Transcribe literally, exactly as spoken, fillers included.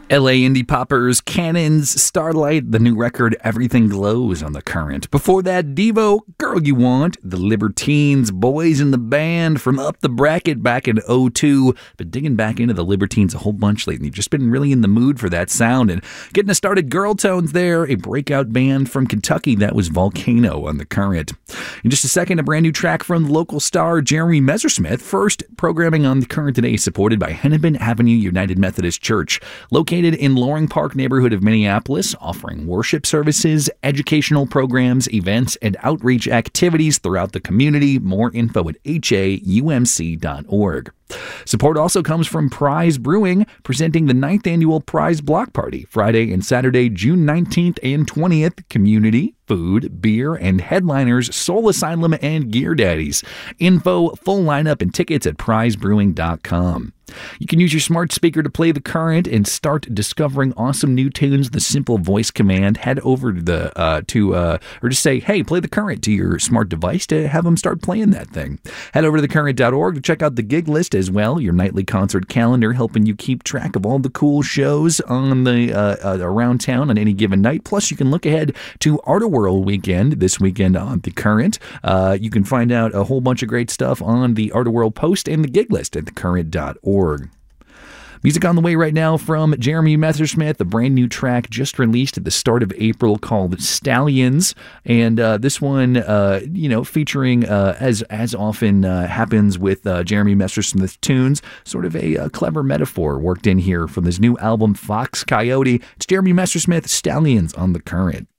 L A indie poppers, Cannons, Starlight, the new record Everything Glows on The Current. Before that, Devo, Girl You Want, The Libertines, Boys in the Band from Up the Bracket back in oh two. Been digging back into the Libertines a whole bunch lately. Just been really in the mood for that sound. And getting us started, Girl Tones there, a breakout band from Kentucky. That was Volcano on The Current. In just a second, a brand new track from the local star Jeremy Messersmith. First, programming on The Current today supported by Hennepin Avenue United Methodist Church, located in Loring Park neighborhood of Minneapolis, offering worship services, educational programs, events, and outreach activities throughout the community. More info at H A U M C dot org. Support also comes from Prize Brewing, presenting the ninth annual Prize Block Party, Friday and Saturday, June nineteenth and twentieth. Community, food, beer, and headliners Soul Asylum and Gear Daddies. Info, full lineup, and tickets at prize brewing dot com. You can use your smart speaker to play The Current and start discovering awesome new tunes. The simple voice command. Head over to the uh, to uh, or just say, "Hey, play The Current" to your smart device to have them start playing that thing. Head over to the current dot org to check out the gig list as well. Your nightly concert calendar, helping you keep track of all the cool shows on the uh, uh, around town on any given night. Plus, you can look ahead to Artaworld weekend this weekend on The Current. Uh, you can find out a whole bunch of great stuff on the Artaworld post and the gig list at the current dot org. Music on the way right now from Jeremy Messersmith, a brand new track just released at the start of April called Stallions, and uh, this one, uh, you know, featuring uh, as as often uh, happens with uh, Jeremy Messersmith tunes, sort of a, a clever metaphor worked in here from his new album Fox Coyote. It's Jeremy Messersmith, Stallions on The Current.